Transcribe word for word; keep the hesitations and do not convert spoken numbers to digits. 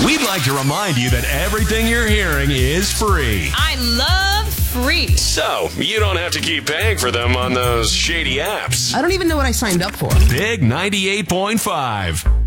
We'd like to remind you that everything you're hearing is free. I love free. So, you don't have to keep paying for them on those shady apps. I don't even know what I signed up for. Big ninety-eight point five.